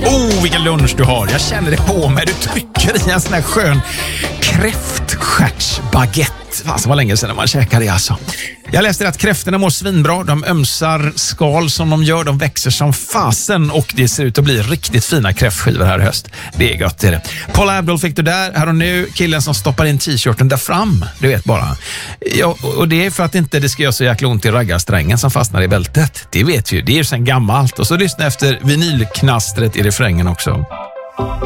Vilken lunch du har. Jag känner det på mig. Du trycker i en sån här skön kräftstjärtsbaguette. Alltså vad länge sedan man käkade det alltså. Jag läste att kräftorna mår svinbra. De ömsar skal som de gör. De växer som fasen och det ser ut att bli riktigt fina kräftskivor här i höst. Det är gott, det är det. Paula Abdul fick du där. Här och nu killen som stoppar in t-shirten där fram. Du vet bara. Ja, och det är för att inte det ska göra så jäkla ont i raggarsträngen som fastnar i bältet. Det vet vi ju. Det är ju sen gammalt. Och så lyssna efter vinylknastret i refrängen också.